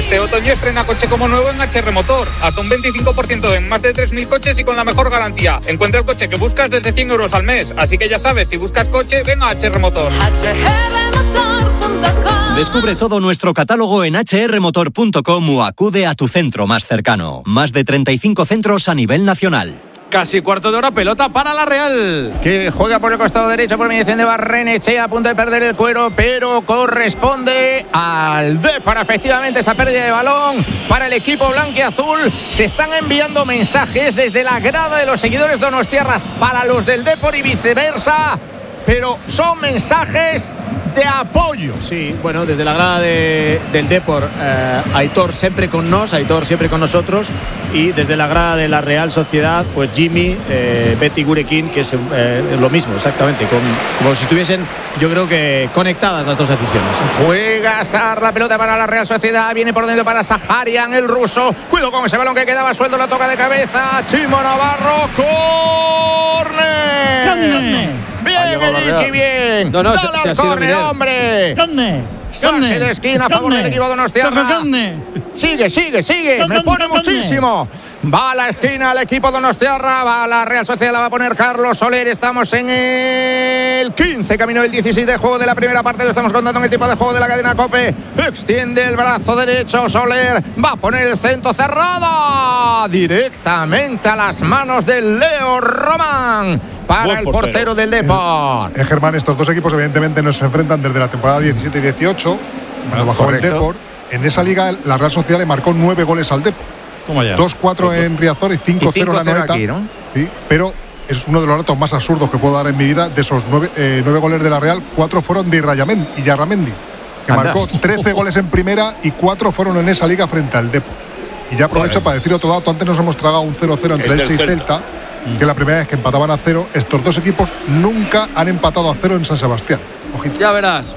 Este otoño estrena coche como nuevo en HR Motor. Hasta un 25% en más de 3.000 coches y con la mejor garantía. Encuentra el coche que buscas desde 100 euros al mes. Así que ya sabes, si buscas coche, ven a HR Motor. Descubre todo nuestro catálogo en hrmotor.com o acude a tu centro más cercano. Más de 35 centros a nivel nacional. Casi cuarto de hora, pelota para la Real. Que juega por el costado derecho por mediación de Barrenechea, a punto de perder el cuero, pero corresponde al Depor. Efectivamente, esa pérdida de balón para el equipo blanquiazul. Se están enviando mensajes desde la grada de los seguidores donostiarras para los del Depor y viceversa, pero son mensajes de apoyo. Sí, bueno, desde la grada del Depor, Aitor siempre con nosotros, y desde la grada de la Real Sociedad, pues Jimmy, Betty Gurekin, que es lo mismo, exactamente, como si estuviesen, yo creo que conectadas las dos aficiones. Juega Sar, la pelota para la Real Sociedad, viene por dentro para Saharian, el ruso, cuidado con ese balón que quedaba suelto, la toca de cabeza, Chimo Navarro, ¡córner! Bien, Eriki, bien. No, dale al córner, hombre. Saque de esquina a favor del equipo donostiarra. Sigue. Me pone muchísimo. Va a la esquina el equipo donostiarra. Va a la Real Sociedad, la va a poner Carlos Soler. Estamos en el 15, camino del 16 de juego de la primera parte. Lo estamos contando en el tipo de juego de la cadena COPE. Extiende el brazo derecho Soler. Va a poner el centro cerrada directamente a las manos de Leo Román. Para el portero del Depor. Germán, estos dos equipos evidentemente no se enfrentan desde la temporada 17 y 18, cuando bajó el Depor. En esa liga la Real Sociedad le marcó 9 goles al Depor. 2-4 en Riazor y 5-0 en la Noeta. Aquí, ¿no? Sí, pero es uno de los datos más absurdos que puedo dar en mi vida. De esos 9 goles de la Real, 4 fueron de Yarramendi, que marcó 13 goles en primera y 4 fueron en esa liga frente al Depor. Y ya aprovecho para decir otro dato. Antes nos hemos tragado un 0-0 entre Elche y Celta, que la primera vez que empataban a 0. Estos dos equipos nunca han empatado a 0 en San Sebastián. Ojito. Ya verás.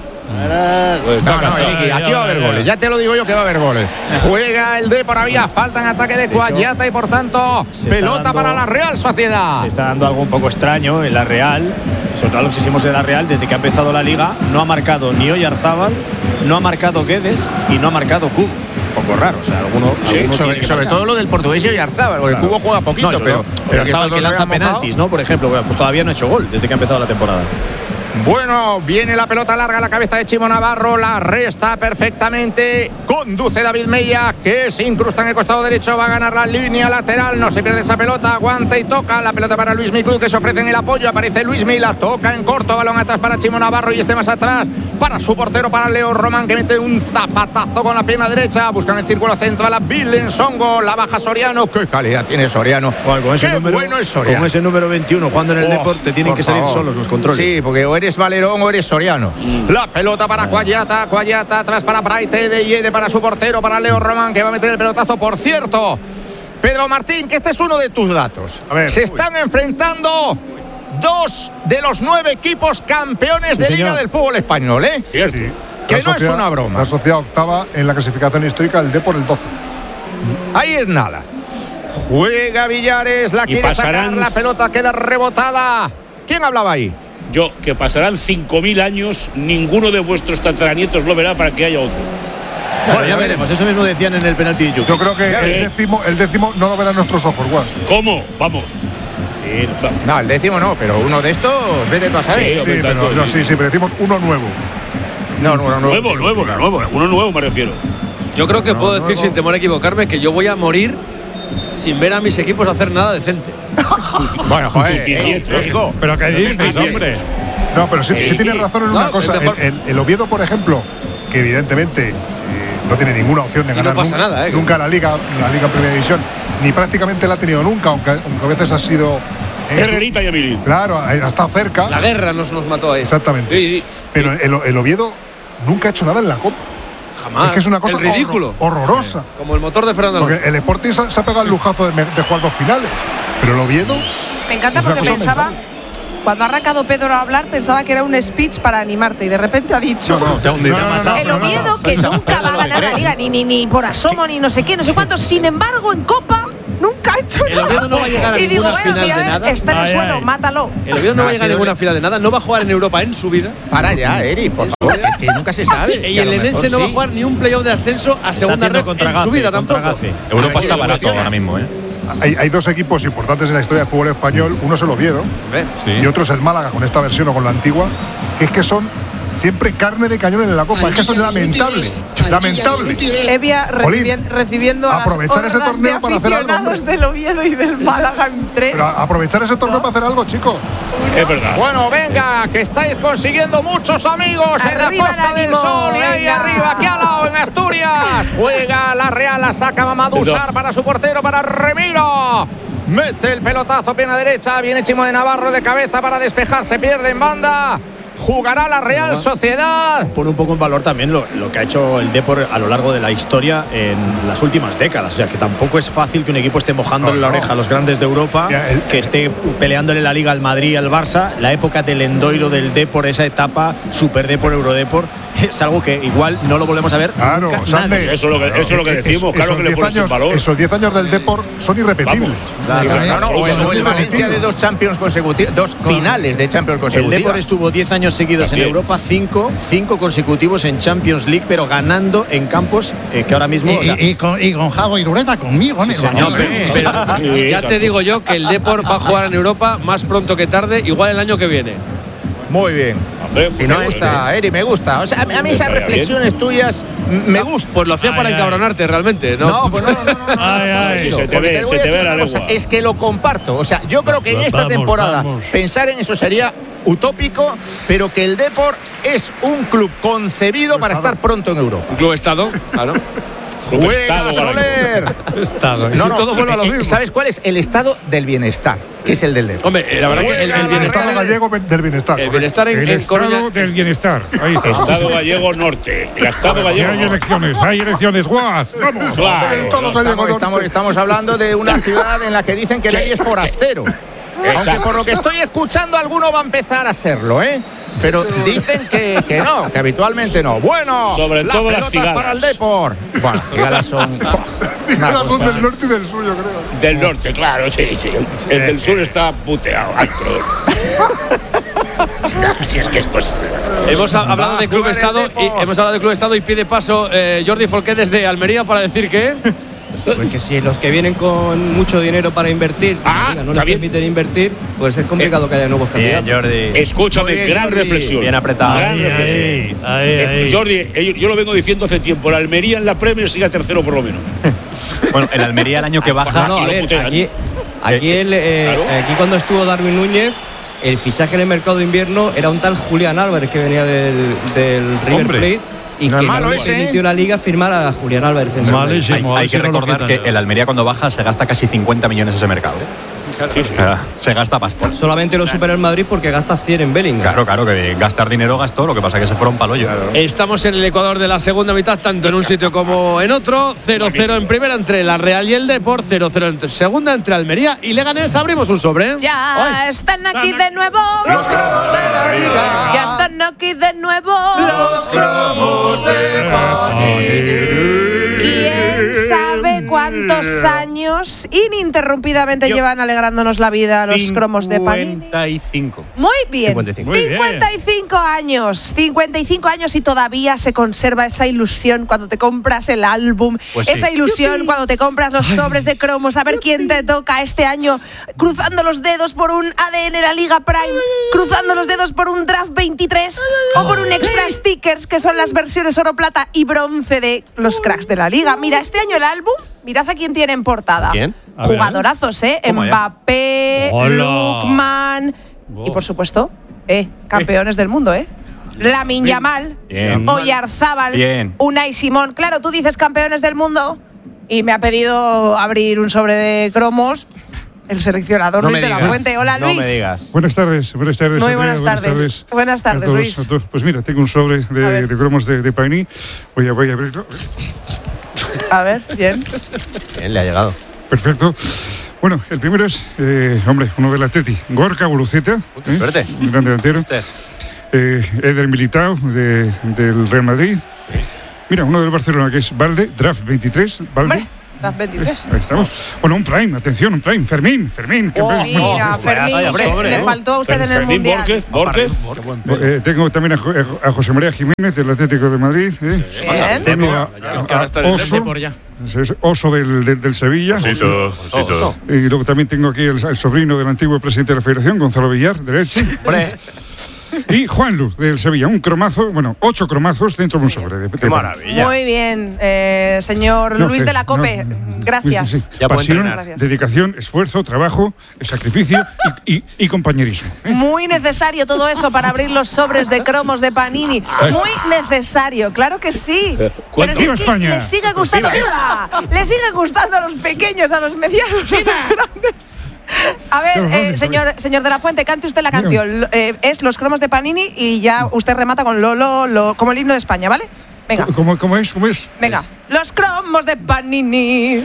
No, Eriki, aquí va a haber goles. Ya te lo digo yo que va a haber goles. Juega el Depor, había falta en ataque de Cuayata y por tanto pelota para la Real Sociedad. Se está dando algo un poco extraño en la Real, sobre todo los que hicimos de la Real desde que ha empezado la liga. No ha marcado ni Oyarzábal, no ha marcado Guedes y no ha marcado Cubo. Un poco raro, o sea, alguno sobre todo lo del portugués y Oyarzábal, porque el Cubo juega poquito, pero Oyarzábal que lanza penaltis, ¿no? Por ejemplo, pues todavía no ha hecho gol desde que ha empezado la temporada. Bueno, viene la pelota larga a la cabeza de Chimo Navarro, la resta perfectamente, conduce David Mella, que se incrusta en el costado derecho, va a ganar la línea lateral, no se pierde esa pelota, aguanta y toca, la pelota para Luis Miclú, que se ofrece en el apoyo, aparece Luis Milla, toca en corto, balón atrás para Chimo Navarro y más atrás para su portero, para Leo Román, que mete un zapatazo con la pierna derecha, buscan el círculo central a Vilensongo, la baja Soriano, qué calidad tiene Soriano, qué bueno es Soriano. Con ese número 21 jugando en el Depor te tienen que salir solos los controles. Sí, porque o eres Valerón o eres Soriano. La pelota para Cuayata atrás para Braite de Yede, para su portero, para Leo Román, que va a meter el pelotazo. Por cierto, Pedro Martín, que este es uno de tus datos. Se están enfrentando 2 de los 9 equipos campeones de Liga del fútbol español, ¿eh? Cierto. Que no es una broma. La Sociedad octava en la clasificación histórica, el Depor el 12. Ahí es nada. Juega Villares, la quiere sacar, la pelota queda rebotada. ¿Quién hablaba ahí? Yo, que pasarán 5.000 años, ninguno de vuestros tataranietos lo verá para que haya otro. Bueno, ya veremos, eso mismo decían en el penalti de Jukic. Yo creo que el décimo no lo verán nuestros ojos, Guas. ¿Cómo? Vamos. No, el décimo no, pero uno de estos, vete tú a saber. Sí, pero decimos uno nuevo. Uno nuevo me refiero. Yo creo que puedo decir sin temor a equivocarme que yo voy a morir sin ver a mis equipos hacer nada decente. Bueno, joder, pero ¿qué dices, hombre? No, pero sí tienes razón en una cosa. El Oviedo, por ejemplo, que evidentemente no tiene ninguna opción de ganar nunca la Liga en Primera División, ni prácticamente la ha tenido nunca, aunque a veces ha sido Herrerita y Avilín. Claro, ha estado cerca. La guerra nos mató ahí. Exactamente. Sí. Pero el Oviedo nunca ha hecho nada en la Copa. Jamás. Es que es una cosa ridículo. Horrorosa. Como el motor de Fernando Alonso. Porque el Sporting se ha pegado el lujazo de jugar 2 finales. Pero el Oviedo. Me encanta porque pensaba. Cuando ha arrancado Pedro a hablar, pensaba que era un speech para animarte y de repente ha dicho el Oviedo que nunca va a ganar la Liga ni por asomo ni no sé qué, no sé cuánto. Sin embargo, en Copa Nunca ha hecho El nada. Oviedo no va a llegar a y digo, ninguna final mira, de nada. está en el suelo, mátalo. El Oviedo no va a llegar a ninguna final de nada. No va a jugar en Europa en su vida. Para ya, Eri, por favor, es que nunca se sabe. Y el Lenense no va a jugar ni un playoff de ascenso a segunda red en su vida tampoco. Europa está barato ahora mismo, Hay dos equipos importantes en la historia del fútbol español. Uno es el Oviedo y otro es el Málaga, con esta versión o con la antigua, que es que son siempre carne de cañón en la Copa. Es que eso es lamentable. Evia recibiendo a aprovechar ese torneo para hacer algo. aficionados del Oviedo y del Málaga en 3. Pero aprovechar ese torneo para hacer algo, chicos. Es verdad. Bueno, venga, que estáis consiguiendo muchos amigos en la Costa del Sol y ahí arriba, aquí al lado, en Asturias. Juega la Real, la saca Mamadou Sarr para su portero, para Remiro. Mete el pelotazo, pierna derecha, viene Chimo de Navarro de cabeza para despejarse, pierde en banda. Jugará la Real Sociedad. Pone un poco en valor también lo que ha hecho el Depor a lo largo de la historia en las últimas décadas. O sea, que tampoco es fácil que un equipo esté mojándole la oreja a los grandes de Europa, que esté peleándole la Liga al Madrid y al Barça. La época del Endoiro del Depor, esa etapa Super Depor, Eurodepor, es algo que igual no lo volvemos a ver. Claro, Eso es lo que decimos, claro que le pones en valor. Esos 10 años del Depor son irrepetibles. O el Valencia de 2 Champions consecutivos, 2 finales de Champions consecutivas. El Depor estuvo 10 años seguidos en Europa, 5 consecutivos en Champions League, pero ganando en campos que ahora mismo. Y con Jago Irureta conmigo, pero ya te digo yo que el Depor va a jugar en Europa más pronto que tarde, igual el año que viene. Muy bien. Me gusta, Eri, me gusta. O sea, a mí esas reflexiones tuyas me gustan. Pues lo hacía para encabronarte realmente, ¿no? No, pues no. Se te ve la lengua. Es que lo comparto. O sea, yo creo que en esta temporada pensar en eso sería utópico, pero que el Depor es un club concebido para estar pronto en Europa. Un club estado, claro. Juega Soler. No, todo vuelve a lo mismo. ¿Sabes cuál es? El estado del bienestar, que es el del Depor. Hombre, la verdad que el bienestar gallego del bienestar. El bienestar el estado del bienestar. Ahí está. Estado gallego norte. El estado gallego. Hay elecciones. ¡Guas! ¡Vamos! Claro. Estamos hablando de una ciudad en la que dicen que nadie es forastero. Aunque por lo que estoy escuchando, alguno va a empezar a serlo, Pero dicen que no, que habitualmente no. Bueno, sobre todo las cigalas para el Depor. Bueno, cigalas son. Cigalas son del norte y del sur, yo creo. Del norte, claro, sí. El del sur está puteado. Así es que esto es. Hemos hablado de Club Estado y pide paso Jordi Folqué desde Almería para decir que. Porque si los que vienen con mucho dinero para invertir no les permiten invertir, pues es complicado que haya nuevos candidatos. Bien, Jordi. Escúchame, gran reflexión. Bien apretado. Jordi, yo lo vengo diciendo hace tiempo. La Almería en la Premier sigue tercero por lo menos. Bueno, el Almería el año que baja. No, a ver, aquí cuando estuvo Darwin Núñez, el fichaje en el mercado de invierno era un tal Julián Álvarez que venía del River Plate. Y no que no le permitió la Liga firmar a Julián Álvarez. Hay que recordar que el Almería cuando baja se gasta casi 50 millones ese mercado. Sí. Se gasta pasta. Solamente lo supera el Madrid porque gasta 100 en Bellingham. Claro, que gastar dinero gastó, lo que pasa es que se fueron palo yo. Estamos en el Ecuador de la segunda mitad, tanto en un sitio como en otro. 0-0 en primera entre la Real y el Depor, 0-0 en segunda entre Almería y Leganés. Abrimos un sobre. Ya están aquí de nuevo los cromos de la Liga. Ya están aquí de nuevo los cromos de Panini. ¿Quién sabe cuántos años ininterrumpidamente llevan alegrándonos la vida los cromos de Panini? 55. Muy bien. 55 años. 55 años y todavía se conserva esa ilusión cuando te compras el álbum. Pues esa ilusión cuando te compras los sobres de cromos. A ver quién te toca este año. Cruzando los dedos por un ADN La Liga Prime. Cruzando los dedos por un Draft 23. O por un Extra Stickers, que son las versiones oro, plata y bronce de los cracks de la Liga. Mira, este año el álbum, mirad a quién tiene en portada. ¿Quién? Jugadorazos, Mbappé, Lookman y por supuesto, campeones del mundo, Lamine Yamal, Oyarzábal, Unai Simón. Claro, tú dices campeones del mundo y me ha pedido abrir un sobre de cromos el seleccionador Luis de la Fuente. Hola, Luis. No me digas. Buenas tardes. Muy buenas tardes. Buenas tardes, Luis. Pues mira, tengo un sobre de cromos de Panini. Voy a abrirlo. A ver, bien. Bien, le ha llegado. Perfecto. Bueno, el primero es, uno del Atleti, Gorka Guruceta. Suerte. Un gran delantero. Eder Militao, del Real Madrid. Mira, uno del Barcelona, que es Valde, Draft 23. Valde. Las 23. Ahí estamos. Bueno, un Prime, atención, un Prime. Fermín. Mira, Fermín, le faltó a usted en el Mundial. Borges. Tengo también a José María Jiménez, del Atlético de Madrid. Bien. Tengo a Oso del Sevilla. Y luego también tengo aquí el sobrino del antiguo presidente de la Federación, Gonzalo Villar, de Elche. Y Juan Luz, del Sevilla. Un cromazo, 8 cromazos dentro de un sobre. ¡Qué maravilla! Muy bien, señor Luis de la Cope. Gracias. Sí. Pasión, dedicación, esfuerzo, trabajo, sacrificio y compañerismo. Muy necesario todo eso para abrir los sobres de cromos de Panini. Muy necesario, claro que sí. Pero es que España. les sigue gustando. ¡Viva! Les sigue gustando a los pequeños, a los medianos, a los grandes. A ver, señor de la Fuente, cante usted la canción. Es los cromos de Panini y ya usted remata con lo como el himno de España, ¿vale? Venga. ¿Cómo es? Venga. Los cromos de Panini.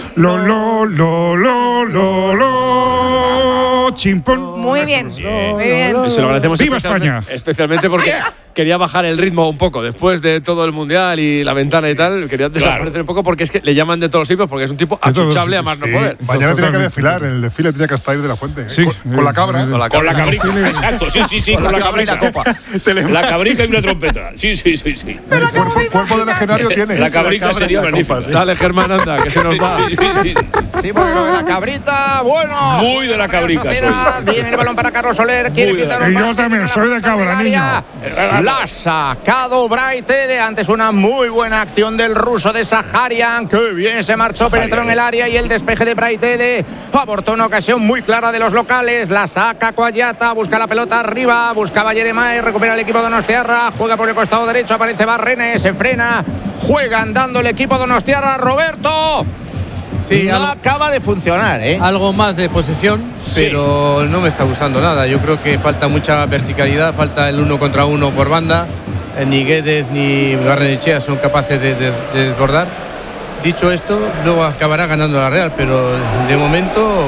Chimpón. Muy bien. Muy bien. Se lo agradecemos. ¡Viva España! Especialmente porque quería bajar el ritmo un poco después de todo el Mundial y la ventana y tal. Quería desaparecer un poco porque es que le llaman de todos los tipos porque es un tipo achuchable a más no poder. Mañana tenía que desfilar, en el desfile tenía que estar de la Fuente. Sí, con la cabra. Con la cabrica. Exacto, sí, con la cabrica. La cabrica y una trompeta. Sí. Cuerpo de legionario tiene. La cabrica sería magnífica. Dale, Germán, anda, que se nos va. Sí, porque lo de la cabrita, bueno. Muy de la cabrica. Viene el balón para Carlos Soler. Quiere quitar un yo también soy de cabra, niño. La ha sacado Braithwaite antes una muy buena acción del ruso de Saharian. Que bien se marchó, penetró en el área y el despeje de Braithwaite abortó una ocasión muy clara de los locales. La saca Coayata, busca la pelota arriba, buscaba Jeremai, recupera el equipo donostiarra, juega por el costado derecho, aparece Barrene, se frena, juega andando el equipo donostiarra. Roberto. Sí, no acaba de funcionar, ¿eh? Algo más de posesión, pero no me está gustando nada. Yo creo que falta mucha verticalidad, falta el 1 contra 1 por banda. Ni Guedes ni Barrenechea son capaces de desbordar. Dicho esto, luego acabará ganando la Real, pero de momento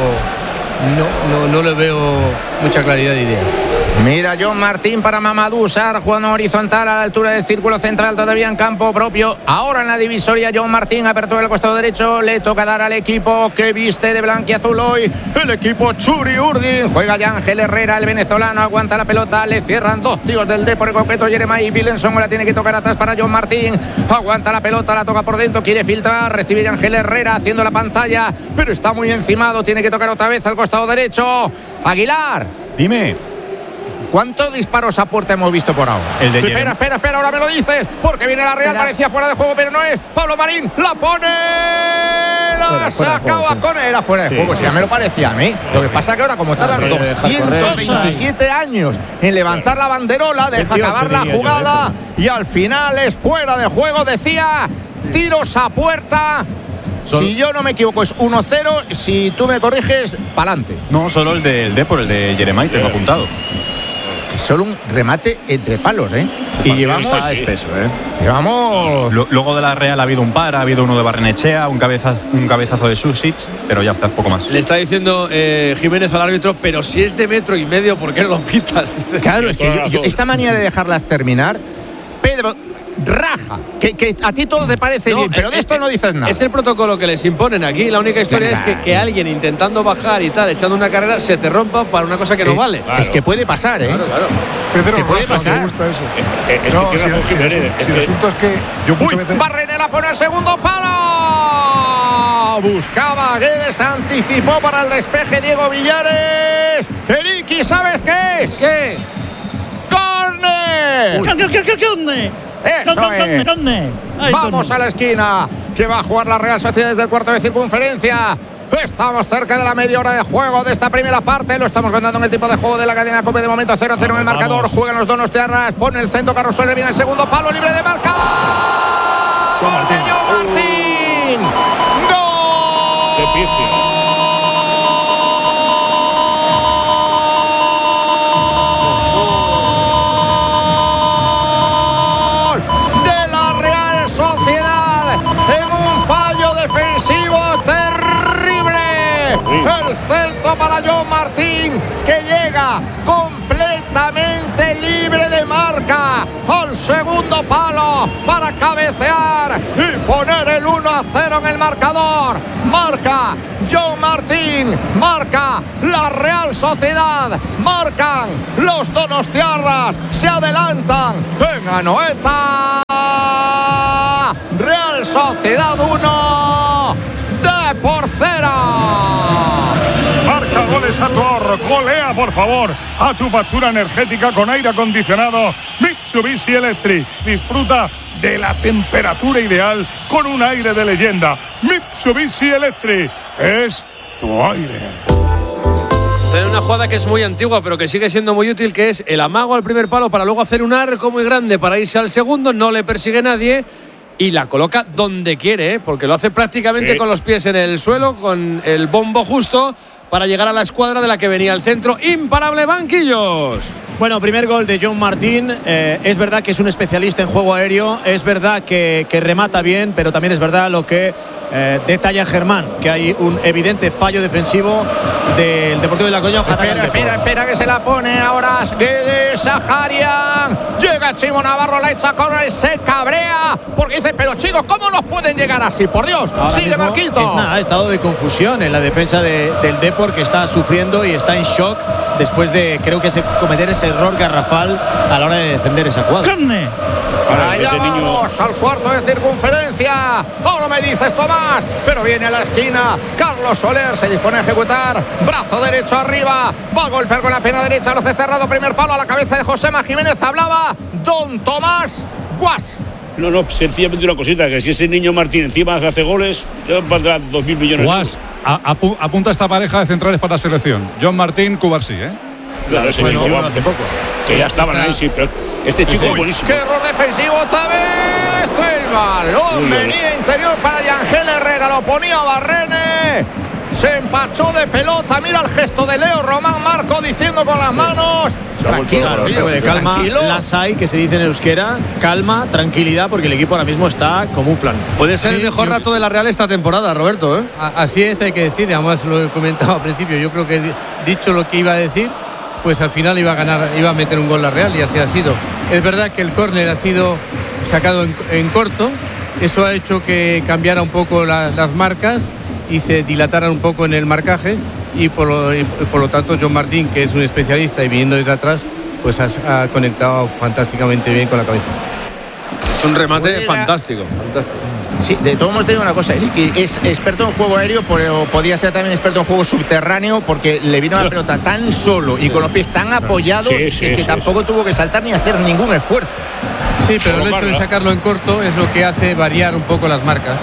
no le veo mucha claridad de ideas. Mira, John Martín para Mamadou Sarr, jugando horizontal a la altura del círculo central, todavía en campo propio. Ahora en la divisoria, John Martín, apertura el costado derecho, le toca dar al equipo que viste de blanquiazul hoy, el equipo Churi Urdin. Juega ya Ángel Herrera, el venezolano, aguanta la pelota, le cierran 2 tíos del Depor, en concreto Jeremai y Willemson, la tiene que tocar atrás para John Martín. Aguanta la pelota, la toca por dentro, quiere filtrar, recibe Ángel Herrera haciendo la pantalla, pero está muy encimado, tiene que tocar otra vez al costado derecho. Aguilar. Dime. ¿Cuántos disparos a puerta hemos visto por ahora? El de espera, ahora me lo dices, porque viene la Real, parecía fuera de juego, pero no es. Pablo Marín la pone, la sacaba con él, fuera de juego, si ya me lo parecía a mí. Lo que pasa es que ahora, como tardan 227 años en levantar la banderola, deja acabar la jugada y al final es fuera de juego, decía, tiros a puerta. Si yo no me equivoco, es 1-0. Si tú me corriges, pa'lante. No, solo el del Depor, el de Jeremai, tengo apuntado. Solo un remate entre palos, ¿eh? Y llevamos. Está espeso, ¿eh? Llevamos. Luego de la Real ha habido un par, ha habido uno de Barrenechea, un cabezazo de Susic, pero ya está, poco más. Le está diciendo Jiménez al árbitro, pero si es de 1,5 metros, ¿por qué no lo pitas? Claro, es que esta manía de dejarlas terminar, Pedro. Raja, que a ti todo te parece bien, pero de esto no dices nada. Es el protocolo que les imponen aquí. La única historia es que alguien intentando bajar y tal, echando una carrera, se te rompa para una cosa que no vale. Es que puede pasar, ¿eh? Claro. Pedro, que puede Rafa, pasar. Me gusta eso. Si el asunto es que yo muchas veces. Barrene la pone al segundo palo. Buscaba Guedes, anticipó para el despeje Diego Villares. Eriki, ¿sabes qué es? ¿Qué? ¡Córner! Eso es. Vamos a la esquina, que va a jugar la Real Sociedad desde el cuarto de circunferencia. Estamos cerca de la media hora de juego de esta primera parte. Lo estamos contando en el tipo de juego de la cadena COPE. De momento 0-0 en el marcador. Juegan los donostiarras. Pone el centro Carlos Soler. Viene el segundo palo libre de marca. ¡Gol de John Martín! ¡Gol! ¡Qué pifia! El centro para John Martín, que llega completamente tire libre de marca al segundo palo para cabecear y poner el 1-0 en el marcador. Marca John Martín, marca la Real Sociedad, marcan los donostiarras, se adelantan en Anoeta. Real Sociedad 1, Depor 0. Marca goles a tu ahorro, golea por favor a tu factura energética con aire acondicionado Mitsubishi Electric. Disfruta de la temperatura ideal con un aire de leyenda. Mitsubishi Electric es tu aire. Hay una jugada que es muy antigua pero que sigue siendo muy útil, que es el amago al primer palo para luego hacer un arco muy grande para irse al segundo, no le persigue nadie y la coloca donde quiere, porque lo hace prácticamente con los pies en el suelo, con el bombo justo para llegar a la escuadra de la que venía al centro. Imparable, Banquillos. Bueno, primer gol de John Martín. Es verdad que es un especialista en juego aéreo, es verdad que remata bien, pero también es verdad lo que detalla Germán, que hay un evidente fallo defensivo del Deportivo de La Coruña. Espera que se la pone ahora Guedes, Saharian. Llega Chimo Navarro, la echa corner, se cabrea porque dice, pero chicos, ¿cómo nos pueden llegar así? Por Dios, ahora sigue Marquito. Ha estado de confusión en la defensa del Depor, que está sufriendo y está en shock después de, creo que cometer ese error garrafal a la hora de defender esa jugada. Allá vamos al cuarto de circunferencia. Ahora me dices Tomás, pero viene a la esquina Carlos Soler, se dispone a ejecutar, brazo derecho arriba, va a golpear con la pierna derecha, lo hace cerrado, primer palo a la cabeza de Josema Jiménez. Hablaba don Tomás Guas. No, sencillamente una cosita, que si ese niño Martín encima hace goles, ya valdrá 2.000 millones. Guas, apunta esta pareja de centrales para la selección. John Martín, Cubarsí, Claro, ese chico hace poco. Que ya estaban ahí, sí, pero este chico es buenísimo. ¡Qué error defensivo otra vez! El balón venía interior para Yangel Herrera, lo ponía Barrene. Se empachó de pelota, mira el gesto de Leo Román Marco diciendo con las manos. Tranquilo, tío, calma, tranquilo. las hay, que se dice en euskera, calma, tranquilidad, porque el equipo ahora mismo está como un flan. Puede ser el mejor rato de la Real esta temporada, Roberto. Así es, hay que decir, además lo he comentado al principio, yo creo que dicho lo que iba a decir, pues al final iba a ganar, iba a meter un gol la Real y así ha sido. Es verdad que el córner ha sido sacado en corto, eso ha hecho que cambiara un poco las marcas y se dilataran un poco en el marcaje y por lo tanto John Martín, que es un especialista y viniendo desde atrás, pues ha conectado fantásticamente bien con la cabeza. Es un remate fantástico. Sí, de todos modos te digo una cosa, Eric, es experto en juego aéreo, pero podía ser también experto en juego subterráneo, porque le vino la pelota tan solo y con los pies tan apoyados que tampoco tuvo que saltar ni hacer ningún esfuerzo. Sí, pero el hecho de sacarlo en corto es lo que hace variar un poco las marcas.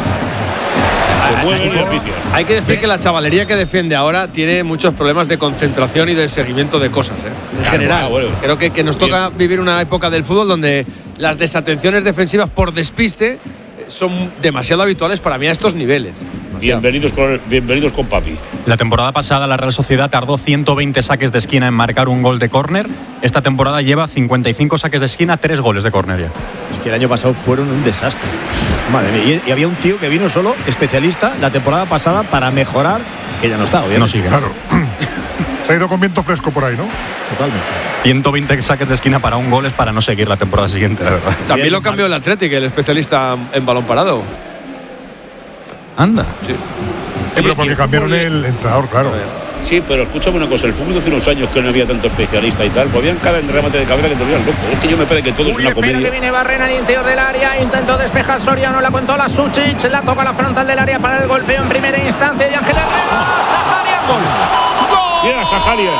Hay que decir que la chavalería que defiende ahora tiene muchos problemas de concentración y de seguimiento de cosas, en general. Creo que nos toca vivir una época del fútbol donde las desatenciones defensivas por despiste son demasiado habituales para mí a estos niveles. Bienvenidos con papi. La temporada pasada la Real Sociedad tardó 120 saques de esquina en marcar un gol de córner. Esta temporada lleva 55 saques de esquina, 3 goles de córner ya. Es que el año pasado fueron un desastre. Madre mía, y había un tío que vino solo, especialista, la temporada pasada para mejorar, que ya no está, obviamente. No sigue. Claro. Se ha ido con viento fresco por ahí, ¿no? Totalmente. 120 saques de esquina para un gol es para no seguir la temporada siguiente, la verdad. También lo cambió el Athletic, el especialista en balón parado. Anda. Sí. Pero porque cambiaron el entrenador, claro. Sí, pero escúchame una cosa, el fútbol hace unos años que no había tanto especialista y tal, pues habían cada remate de cabeza que te volvían loco. Es que yo me parece que todo es una comedia. Espera que viene Barrena al interior del área, intentó despejar Soriano, la contó la Suchic, la toca a la frontal del área para el golpeo en primera instancia y Ángel Herrera, Saharian, gol. ¡Gol! Mira, Saharian.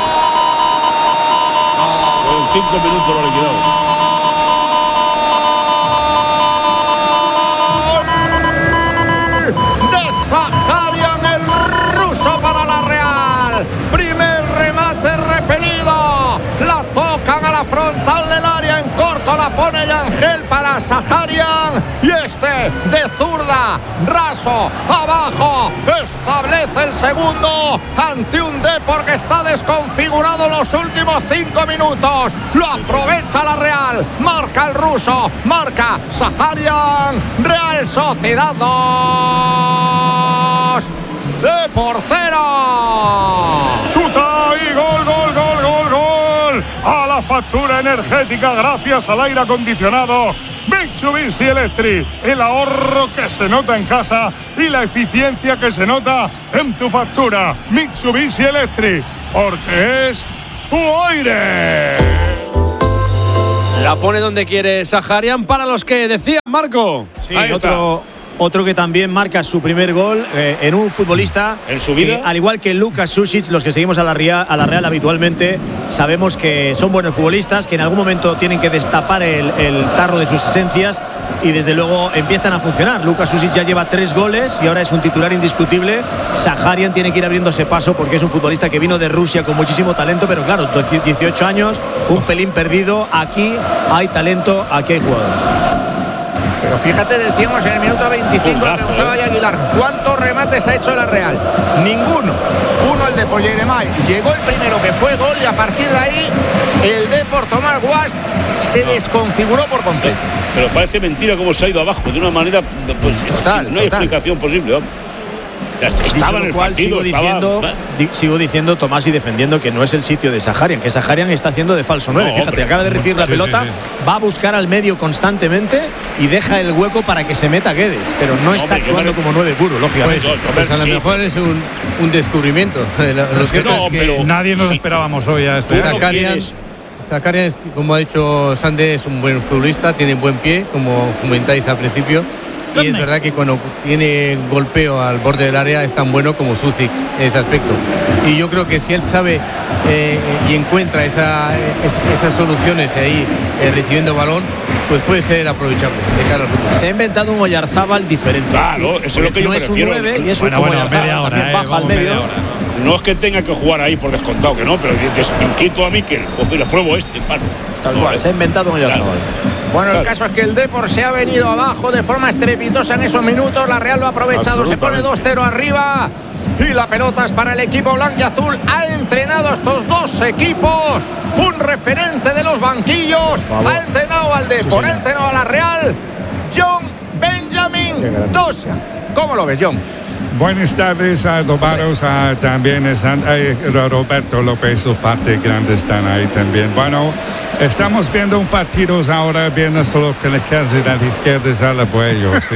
En 5 minutos lo ha liquidado. Saharian, el ruso para la Real. Primer remate repelido. La tocan a la frontal del área en corto. La pone Yangel para Saharian. Y de zurda, raso, abajo. Establece el segundo ante un Depor que está desconfigurado los últimos 5 minutos. Lo aprovecha la Real. Marca el ruso. Marca Saharian. Real Sociedad 2. Depor 0. Chuta y gol. A la una factura energética gracias al aire acondicionado Mitsubishi Electric. El ahorro que se nota en casa y la eficiencia que se nota en tu factura. Mitsubishi Electric, porque es tu aire. La pone donde quiere Saharian para los que decían, Marco. Sí, otro que también marca su primer gol en un futbolista en su vida, que, al igual que Luka Sušić, los que seguimos a la Real habitualmente sabemos que son buenos futbolistas, que en algún momento tienen que destapar el tarro de sus esencias y desde luego empiezan a funcionar. Luka Sušić ya lleva 3 goles y ahora es un titular indiscutible. Saharian tiene que ir abriéndose paso porque es un futbolista que vino de Rusia con muchísimo talento, pero claro, 18 años, un pelín perdido. Aquí hay talento, aquí hay jugadores. Pero fíjate, decíamos en el minuto 25, preguntaba ya Aguilar, ¿cuántos remates ha hecho la Real? Ninguno. Uno, el de Polleremay. Llegó el primero, que fue gol, y a partir de ahí el Depor Tomás Guas se desconfiguró por completo. Pero parece mentira cómo se ha ido abajo, de una manera, pues no hay explicación posible, ¿no? Estaba en el partido, sigo diciendo, Tomás, y defendiendo que no es el sitio de Saharian, que Saharian está haciendo de falso 9. Fíjate, hombre, acaba de recibir la pelota, va a buscar al medio constantemente y deja el hueco para que se meta Guedes, pero no está actuando como 9 puro, lógicamente. Pues a lo mejor es un descubrimiento. Pero nadie nos esperábamos hoy a este. Zacharian, como ha dicho Sande, es un buen futbolista, tiene buen pie, como comentáis al principio. Y es verdad que cuando tiene golpeo al borde del área es tan bueno como Sušić en ese aspecto. Y yo creo que si él sabe y encuentra esas soluciones ahí recibiendo balón, pues puede ser aprovechable de cara al futuro. Se ha inventado un Oyarzábal diferente. Claro, eso es lo que yo prefiero. No es un 9 y es un Oyarzábal. Baja al medio. No es que tenga que jugar ahí por descontado, que no, pero dices, inquieto a Mikel, pues mira, pruebo palo. Tal cual, se ha inventado un Oyarzábal. Bueno, el caso es que el Depor se ha venido abajo de forma estrepitosa en esos minutos. La Real lo ha aprovechado, se pone 2-0 arriba y la pelota es para el equipo blanquiazul. Ha entrenado a estos dos equipos un referente de los banquillos. Ha entrenado al Depor, ha entrenado a la Real, John Benjamin Dosia. ¿Cómo lo ves, John? Buenas tardes a Dobaros, también están Roberto López Ufarte, grande están ahí también. Bueno, estamos viendo un partido ahora, viendo solo que le queda de la izquierda a la Buello, sí.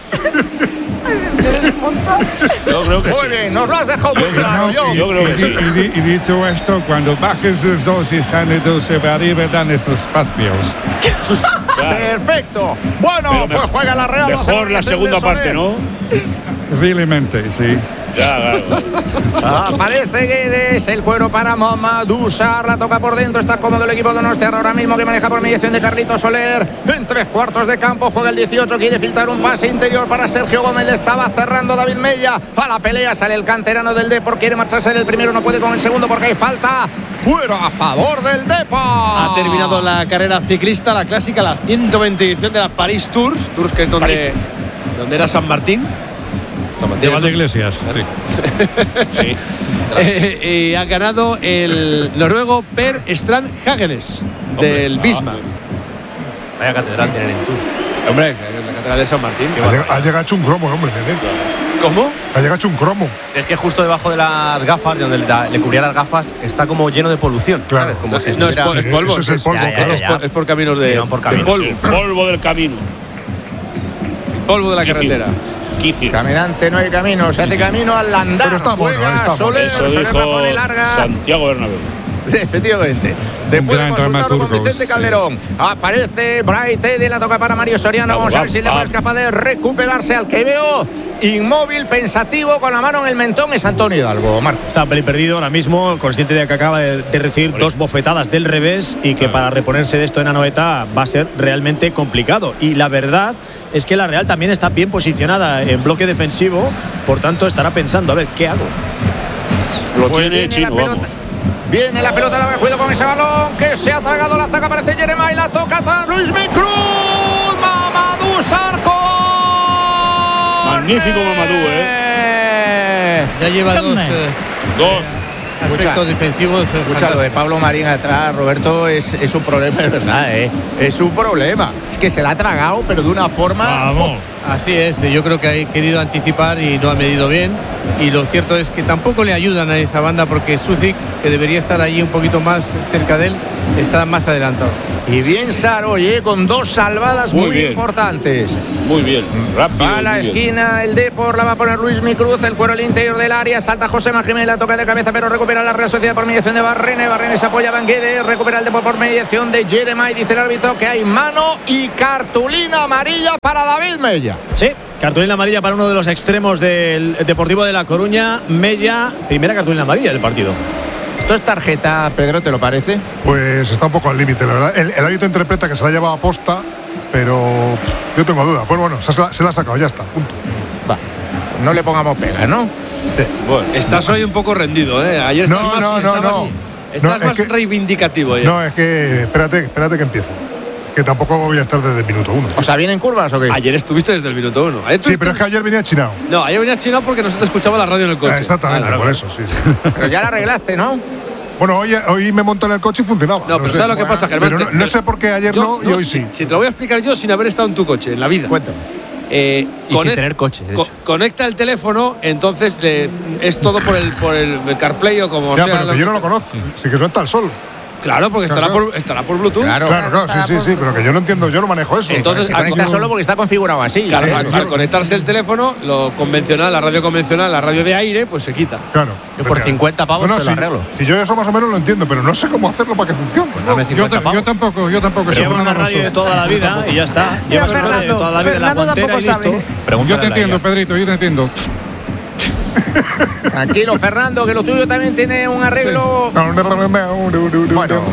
Yo creo que muy bien, nos lo has dejado muy claro, yo creo que sí. Y dicho esto, cuando bajes los dos y salen dos, se va a dan esos espacios. Perfecto. Bueno, pues juega la Real. Mejor la segunda parte, ¿no? Realmente, sí. Ya, claro. Aparece Guedes, el cuero para Mamadou Sarr, la toca por dentro, está cómodo el equipo de Donostiarra ahora mismo, que maneja por mediación de Carlitos Soler, en 3/4 de campo, juega el 18, quiere filtrar un pase interior para Sergio Gómez, estaba cerrando David Mella, a la pelea sale el canterano del Depor, quiere marcharse del primero, no puede con el segundo porque hay falta, fuera a favor del Depor. Ha terminado la carrera ciclista, la clásica, la 120 edición de la Paris Tours, que es donde era San Martín. De Valdeiglesias. Sí. Y ha ganado el noruego Per Strand Hagenes del Bismarck. Vaya catedral tienen en Tours. Hombre, la catedral de San Martín. Ha llegado hecho un cromo, hombre. ¿Cómo? Ha llegado hecho un cromo. Es que justo debajo de las gafas, donde le cubría las gafas, está como lleno de polución. Claro. ¿Sabes? Como si no, es polvo. Eso es el polvo. Es por caminos de polvo. El polvo del camino. Polvo de la carretera. Caminante no hay camino, se hace camino al andar. Pero está bueno, está Soler, eso Soler dijo la pone larga. Santiago Bernabéu. Efectivamente. Después de consultarlo con Vicente Calderón, aparece Bright Eddy, la toca para Mario Soriano. Vamos a ver si el Depor es capaz de recuperarse. Al que veo inmóvil, pensativo, con la mano en el mentón, es Antonio Hidalgo. Marco. Está peli perdido ahora mismo, consciente de que acaba de recibir 2 bofetadas del revés y que para reponerse de esto en Anoeta va a ser realmente complicado. Y la verdad es que la Real también está bien posicionada en bloque defensivo, por tanto estará pensando, a ver, ¿qué hago? Lo tiene Chino, Viene la pelota, la cuidado con ese balón que se ha tragado la zaga, aparece Jeremai, la toca Luis Micruz, Mamadou Sarr. Magnífico Mamadou, Ya lleva dos. aspectos defensivos. Escucha, lo de Pablo Marín atrás, Roberto, es un problema, es verdad, es un problema. Es que se la ha tragado, pero de una forma. Vamos. Así es, yo creo que ha querido anticipar y no ha medido bien. Y lo cierto es que tampoco le ayudan a esa banda porque Sucic, que debería estar allí un poquito más cerca de él, está más adelantado. Y bien Saroy, con 2 salvadas muy importantes. Muy bien, rápido. Va a la esquina, el Depor, la va a poner Luismi Cruz, el cuero al interior del área, salta José Jiménez, la toca de cabeza, pero recupera la Real Sociedad por mediación de Barrene. Barrene se apoya a Banguede, recupera el Depor por mediación de Jeremai. Dice el árbitro que hay mano y cartulina amarilla para David Mella. Sí, cartulina amarilla para uno de los extremos del Deportivo de La Coruña. Mella, primera cartulina amarilla del partido. ¿Esto es tarjeta, Pedro, te lo parece? Pues está un poco al límite, la verdad. El árbitro interpreta que se la ha llevado a posta, pero yo tengo dudas. Pues bueno, se la ha sacado, ya está, punto. Va, no le pongamos pega, ¿no? Sí. Bueno, estás hoy un poco rendido, ¿eh? Ayer estás más reivindicativo ya. No, es que espérate que empiece. Que tampoco voy a estar desde el minuto 1. O sea, ¿vienen curvas o qué? Ayer estuviste desde el minuto 1. Sí, pero es que ayer venía chinado. No, ayer venías chinado porque no se te escuchaba la radio en el coche. Exactamente, por eso, sí. Pero ya la arreglaste, ¿no? Bueno, hoy me monté en el coche y funcionaba. No, pero ¿sabes lo que pasa, Germán? Pero no sé por qué ayer no y hoy sí. Si te lo voy a explicar yo sin haber estado en tu coche, en la vida. Cuéntame. Y sin tener coche, de hecho. Conecta el teléfono, entonces es todo por el CarPlay o como ya, sea. Pero que yo no lo conozco. Sí que no está el sol. Claro, porque estará por Bluetooth. Claro, sí, pero que yo no entiendo, yo no manejo eso. Entonces se conecta solo porque está configurado así. Claro, al conectarse el teléfono, lo convencional, la radio convencional, la radio de aire, pues se quita. Claro. Yo por 50 pavos te lo arreglo. Si yo eso más o menos lo entiendo, pero no sé cómo hacerlo para que funcione. Yo tampoco. Lleva una radio de toda la vida y ya está. Llevas una radio de toda la vida en la guantera y listo. Yo te entiendo, Pedrito, yo te entiendo. Tranquilo, Fernando, que lo tuyo también tiene un arreglo. Bueno,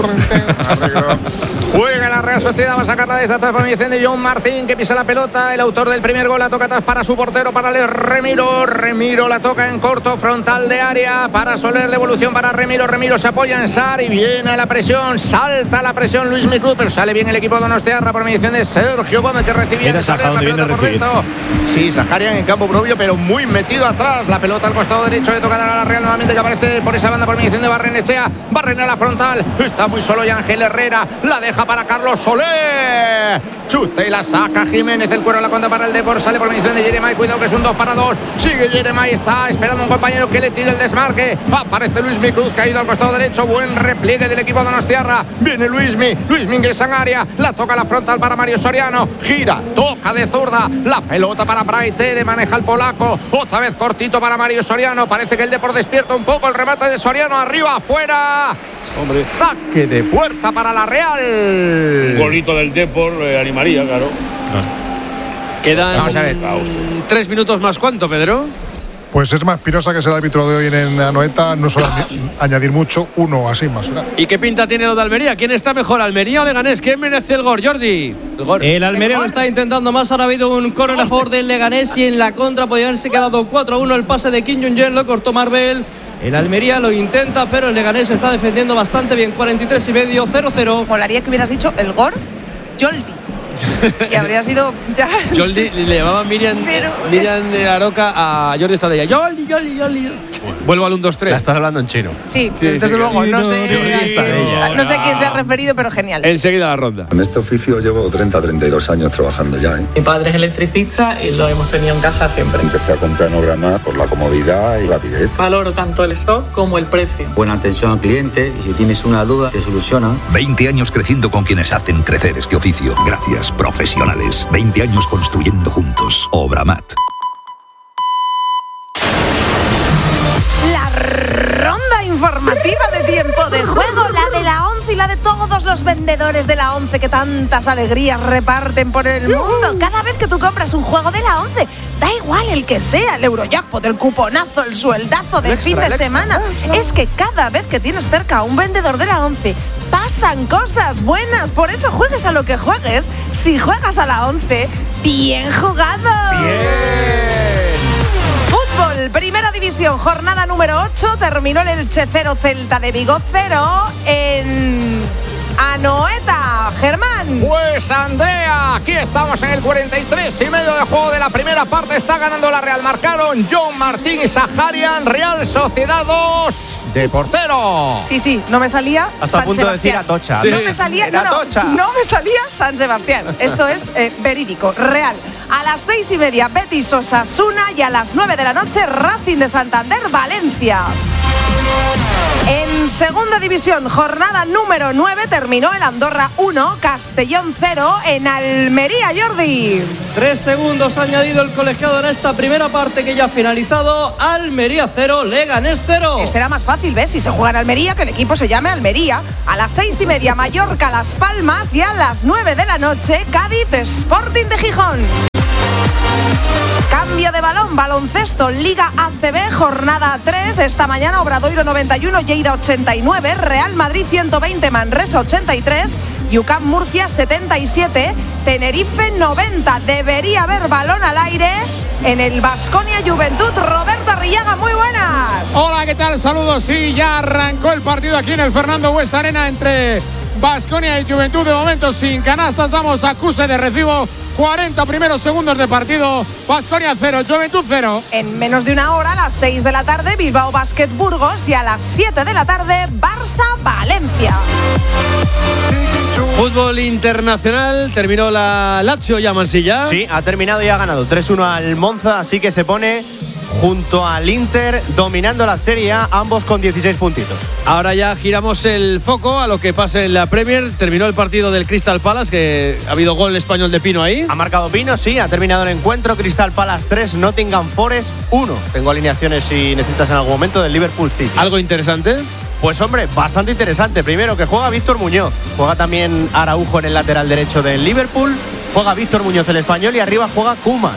juega la Real Sociedad, va a sacarla de esta transformación de John Martín, que pisa la pelota. El autor del primer gol la toca atrás para su portero, para Remiro. Remiro la toca en corto, frontal de área para Soler, devolución para Remiro. Remiro se apoya en Sar y viene a la presión. Salta la presión Luis Cruz, pero sale bien el equipo de Donostiarra por mediación de Sergio Gómez, que recibía de Soler la pelota por dentro. Sí, Saharian en campo propio, pero muy metido atrás. La pelota al costado derecho, le toca dar a la Real nuevamente, que aparece por esa banda por mediación de Barrenechea. Barrene a la frontal, está muy solo y Ángel Herrera la deja para Carlos Soler. Chuta y la saca Jiménez, el cuero a la cuenta para el Depor, sale por mediación de Jeremai, cuidado que es un 2-2. Sigue Jeremai, está esperando un compañero que le tire el desmarque. Aparece Luismi Cruz, caído al costado derecho, buen repliegue del equipo de Donostiarra. Viene Luismi ingresa en área, la toca a la frontal para Mario Soriano, gira, toca de zurda, la pelota para Braitede, maneja el polaco, otra vez cortito para Mario Soriano. Parece que el Depor despierta un poco, el remate de Soriano, arriba, afuera. Hombre. Saque de puerta para la Real. Un golito del Depor animaría, claro. Quedan Vamos a ver. 3 minutos más. ¿Cuánto, Pedro? Pues es más Espinosa, que es el árbitro de hoy en Anoeta. No suele añadir mucho, uno así más. ¿Y qué pinta tiene lo de Almería? ¿Quién está mejor, Almería o Leganés? ¿Quién merece el gol, Jordi? El Almería lo está intentando más. Ahora ha habido un córner a favor del Leganés y en la contra podría haberse quedado 4-1. El pase de Kim Jong-un lo cortó Marbel. El Almería lo intenta, pero el Leganés está defendiendo bastante bien. 43,5, 0-0. Molaría que hubieras dicho el gol, Joldi. Y habría sido ya. Joldi le llamaba Miriam Aroca a Jordi Estadella. Joldi. Vuelvo al 1-2-3. La estás hablando en chino. Sí, desde luego. No sé quién se ha referido, pero genial. Enseguida la ronda. En este oficio llevo 32 años trabajando ya. Mi padre es electricista y lo hemos tenido en casa siempre. Empecé a comprar Nogramat por la comodidad y rapidez. Valoro tanto el stock como el precio. Buena atención al cliente y si tienes una duda te soluciona. 20 años creciendo con quienes hacen crecer este oficio. Gracias, profesionales. 20 años construyendo juntos. Obramat. La ronda informativa de tiempo de juego, la de la 11 y la de todos los vendedores de la 11 que tantas alegrías reparten por el mundo. Cada vez que tú compras un juego de la 11, da igual el que sea, el Eurojackpot, el cuponazo, el sueldazo del fin de semana. Es que cada vez que tienes cerca a un vendedor de la 11, pasan cosas buenas. Por eso juegues a lo que juegues. Si juegas a la 11, bien jugado. Fútbol, Primera División, jornada número 8. Terminó el Elche 0, Celta de Vigo 0 en Anoeta. Germán. Pues Andrea, aquí estamos en el 43 y medio de juego de la primera parte. Está ganando la Real. Marcaron John Martín y Saharian. Real Sociedad 2. Depor 0. Sí, no me salía hasta San punto Sebastián. de decir Atocha. Sí. No me salía, no me salía San Sebastián. Esto es verídico, real. A las 6:30 Betis Osasuna y a las 9 de la noche Racing de Santander Valencia. En segunda división, jornada número 9, terminó el Andorra 1, Castellón 0 en Almería, Jordi. 3 segundos ha añadido el colegiado en esta primera parte que ya ha finalizado. Almería 0, Leganés 0. Este era más fácil, ¿ves? Si se juega en Almería, que el equipo se llame Almería. A las 6:30 Mallorca, Las Palmas y a las 9 de la noche Cádiz Sporting de Gijón. Cambio de balón, baloncesto, Liga ACB, jornada 3. Esta mañana Obradoiro 91, Lleida 89, Real Madrid 120, Manresa 83, UCAM Murcia 77, Tenerife 90. Debería haber balón al aire en el Baskonia Juventud. Roberto Arrillaga, muy buenas. Hola, ¿qué tal? Saludos. Sí, ya arrancó el partido aquí en el Fernando Buesa Arena entre Baskonia y Juventud. De momento sin canastas, vamos a acuse de recibo. 40 primeros segundos de partido. Baskonia 0, Juventud 0. En menos de una hora, a las 6 de la tarde, Bilbao Basket Burgos y a las 7 de la tarde, Barça Valencia. Fútbol internacional, terminó la Lazio ya Mansilla. Sí, ha terminado y ha ganado 3-1 al Monza, así que se pone junto al Inter dominando la Serie A, ambos con 16 puntitos. Ahora ya giramos el foco a lo que pasa en la Premier. Terminó el partido del Crystal Palace, que ha habido gol español de Pino ahí. Ha marcado Pino, sí, ha terminado el encuentro. Crystal Palace 3, Nottingham Forest 1. Tengo alineaciones si necesitas en algún momento del Liverpool City. ¿Algo interesante? Pues hombre, bastante interesante. Primero que juega Víctor Muñoz, juega también Araujo en el lateral derecho del Liverpool, juega Víctor Muñoz el español y arriba juega Kumas.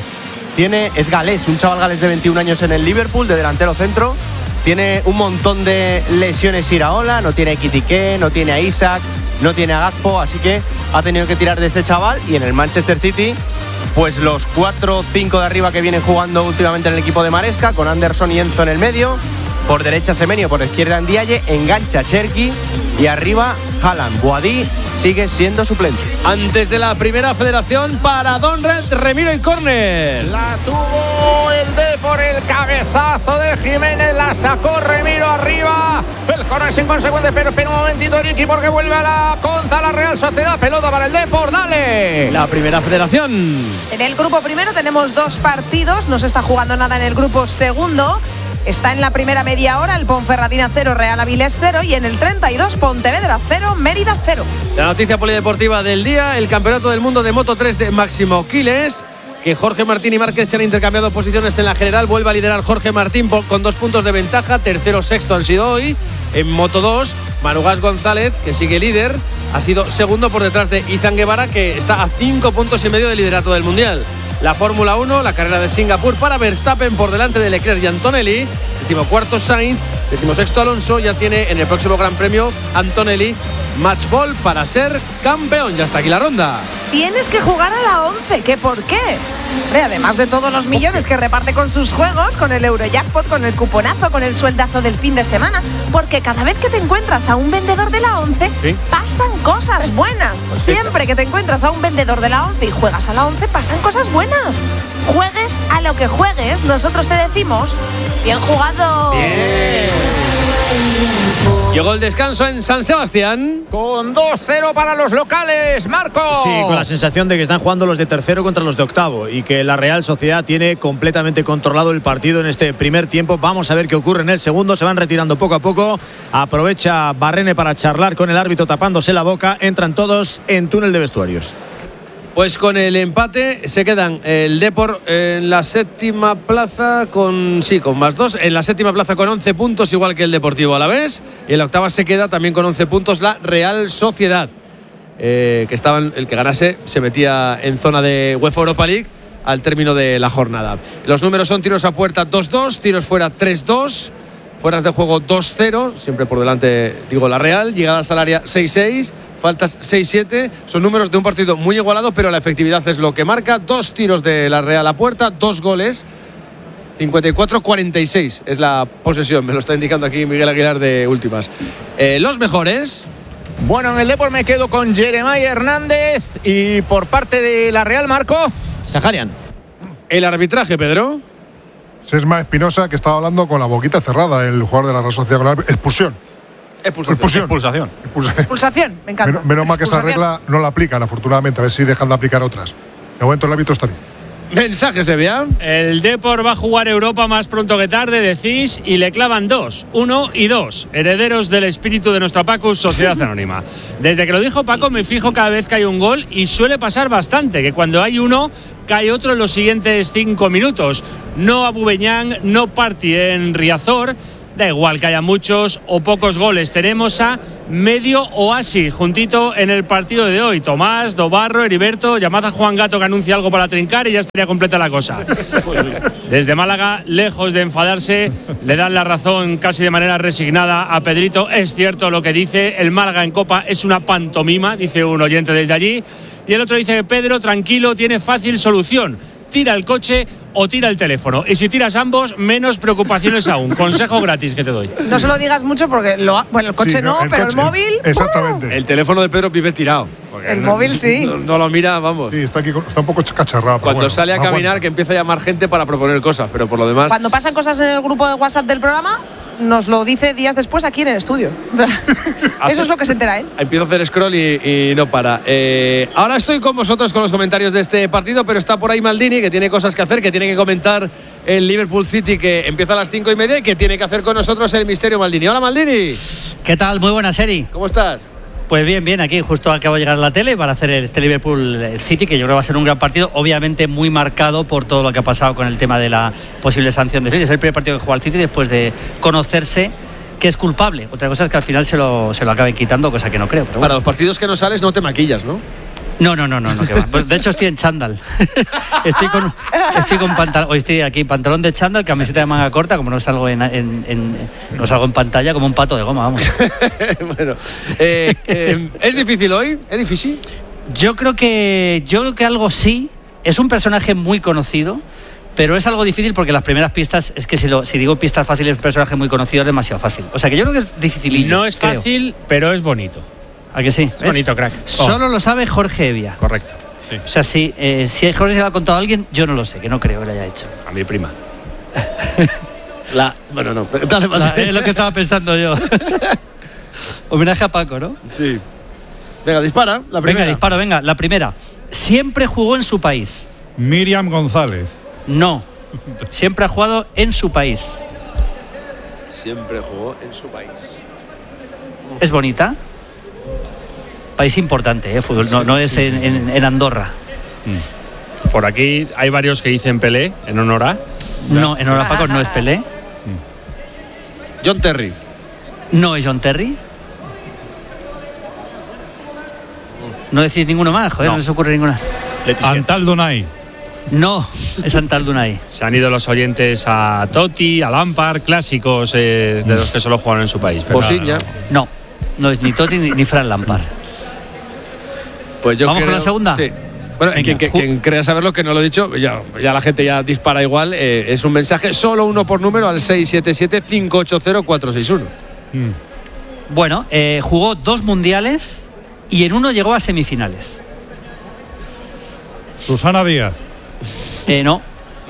Es galés, un chaval galés de 21 años en el Liverpool, de delantero centro. Tiene un montón de lesiones Iraola, no tiene a Ekitike, no tiene a Isaac, no tiene a Gakpo, así que ha tenido que tirar de este chaval. Y en el Manchester City, pues los 4 o 5 de arriba que vienen jugando últimamente en el equipo de Maresca, con Anderson y Enzo en el medio. Por derecha Semenyo, por izquierda Ndiaye, engancha Cherki y arriba Haaland. Boadí sigue siendo suplente. Antes de la primera federación, para Donred, remiro y córner. La tuvo el Depor, el cabezazo de Jiménez, la sacó Remiro arriba. El córner es inconsecuente, pero espera un momentito Ricky porque vuelve a la contra la Real Sociedad. Pelota para el Depor, dale. La primera federación. En el grupo primero tenemos 2 partidos, no se está jugando nada en el grupo segundo. Está en la primera media hora el Ponferradina 0, Real Avilés 0 y en el 32 Pontevedra 0, Mérida 0. La noticia polideportiva del día, el Campeonato del Mundo de Moto 3 de Máximo Quiles, que Jorge Martín y Márquez se han intercambiado posiciones en la general. Vuelve a liderar Jorge Martín con 2 puntos de ventaja, tercero, sexto han sido hoy. En Moto 2, Manugas González, que sigue líder, ha sido segundo por detrás de Izan Guevara, que está a 5 puntos y medio del liderato del Mundial. La Fórmula 1, la carrera de Singapur para Verstappen por delante de Leclerc y Antonelli. 14º Sainz, 16º Alonso. Ya tiene en el próximo Gran Premio Antonelli match ball para ser campeón. Ya está aquí la ronda. Tienes que jugar a la 11, ¿qué por qué? Además de todos los millones que reparte con sus juegos, con el Eurojackpot, con el cuponazo, con el sueldazo del fin de semana, porque cada vez que te encuentras a un vendedor de la 11, ¿sí?, pasan cosas buenas. Siempre que te encuentras a un vendedor de la 11 y juegas a la 11, pasan cosas buenas. Juegues a lo que juegues, nosotros te decimos, bien jugado. Bien. Llegó el descanso en San Sebastián. Con 2-0 para los locales, Marco. Sí, con la sensación de que están jugando los de tercero contra los de octavo y que la Real Sociedad tiene completamente controlado el partido en este primer tiempo. Vamos a ver qué ocurre en el segundo. Se van retirando poco a poco. Aprovecha Barrene para charlar con el árbitro tapándose la boca. Entran todos en túnel de vestuarios. Pues con el empate se quedan el Depor en la séptima plaza con más 2. En la séptima plaza con 11 puntos, igual que el Deportivo Alavés. Y en la octava se queda también con 11 puntos la Real Sociedad. Que estaban, el que ganase se metía en zona de UEFA Europa League al término de la jornada. Los números son tiros a puerta 2-2, tiros fuera 3-2, fueras de juego 2-0, siempre por delante digo la Real, llegadas al área 6-6. Faltas 6-7, son números de un partido muy igualado, pero la efectividad es lo que marca. 2 tiros de la Real a puerta, 2 goles. 54-46 es la posesión, me lo está indicando aquí Miguel Aguilar de Últimas. Los mejores. Bueno, en el Depor me quedo con Jeremiah Hernández y por parte de la Real, Marco. Saharian. El arbitraje, Pedro. Sesma Espinosa, que estaba hablando con la boquita cerrada, el jugador de la Real Sociedad con la expulsión. Expulsación. Expulsación, me encanta. Menos mal que esa regla no la aplican, afortunadamente. A ver si dejan de aplicar otras. De momento el árbitro está bien. Mensaje, Sevilla. El Depor va a jugar Europa más pronto que tarde, decís, y le clavan 2, 1 y 2. Herederos del espíritu de nuestra Pacus, Sociedad Anónima. Desde que lo dijo Paco, me fijo cada vez que hay un gol y suele pasar bastante, que cuando hay uno, cae otro en los siguientes 5 minutos. No a Bubeñán, no Parti en Riazor. Da igual que haya muchos o pocos goles. Tenemos a medio oasis juntito en el partido de hoy. Tomás, Dobarro, Heriberto, llamad a Juan Gato que anuncia algo para trincar y ya estaría completa la cosa. Desde Málaga, lejos de enfadarse, le dan la razón casi de manera resignada a Pedrito. Es cierto lo que dice, el Málaga en Copa es una pantomima, dice un oyente desde allí. Y el otro dice, Pedro, tranquilo, tiene fácil solución. Tira el coche o tira el teléfono. Y si tiras ambos, menos preocupaciones aún. Consejo gratis que te doy. No se lo digas mucho porque el coche sí, no, pero el móvil. Exactamente. El teléfono de Pedro vive tirado. El móvil sí. No lo mira, vamos. Sí, está un poco cacharrado. Cuando sale a caminar, que empieza a llamar gente para proponer cosas, pero por lo demás. Cuando pasan cosas en el grupo de WhatsApp del programa, nos lo dice días después aquí en el estudio. Eso es lo que se entera, ¿eh? Empiezo a hacer scroll y no para. Ahora estoy con vosotros con los comentarios de este partido, pero está por ahí Maldini, que tiene cosas que hacer, que tiene que comentar el Liverpool City, que empieza a las 5:30 y que tiene que hacer con nosotros el misterio Maldini. Hola, Maldini. ¿Qué tal? Muy buena serie. ¿Cómo estás? Pues bien, aquí justo acabo de llegar a la tele para hacer este Liverpool City, que yo creo va a ser un gran partido, obviamente muy marcado por todo lo que ha pasado con el tema de la posible sanción de City. Es el primer partido que juega el City después de conocerse que es culpable. Otra cosa es que al final se lo acaben quitando, cosa que no creo. Pero bueno. Para los partidos que no sales no te maquillas, ¿no? No, que va. De hecho estoy en chándal. estoy con pantalón. Hoy estoy aquí, pantalón de chándal, camiseta de manga corta, como no salgo no salgo en pantalla, como un pato de goma, vamos. Bueno, ¿es difícil hoy? ¿Es difícil? Yo creo que algo sí. Es un personaje muy conocido, pero es algo difícil porque las primeras pistas, es que si digo pistas fáciles, un personaje muy conocido es demasiado fácil. O sea que yo creo que es dificilillo. No es fácil, pero es bonito. ¿A que sí? Es bonito, crack. Solo lo sabe Jorge Evia. Correcto. Sí. O sea, si Jorge se lo ha contado a alguien, yo no lo sé, que no creo que lo haya hecho. A mi prima. Bueno, no. Dale, es lo que estaba pensando yo. Homenaje a Paco, ¿no? Sí. Venga, dispara. La primera. Venga, la primera. Siempre jugó en su país. Miriam González. No. Siempre ha jugado en su país. Siempre jugó en su país. ¿Es bonita? País importante, fútbol. No es en Andorra. Por aquí hay varios que dicen Pelé en honor a. No, en honor a Paco no es Pelé. John Terry. No es John Terry. No decís ninguno más, joder, no les ocurre ninguna. Antal Dunay. No, es Antal Dunay. Se han ido los oyentes a Totti, a Lampard, clásicos de los que solo jugaron en su país. Posiña. No es ni Totti ni Fran Lampard. Pues yo ¿Vamos con la segunda? Sí. Bueno, quien crea saberlo, que no lo he dicho, ya la gente ya dispara igual. Es un mensaje, solo uno por número, al 677-580-461. Bueno, jugó 2 mundiales y en uno llegó a semifinales. Susana Díaz. No.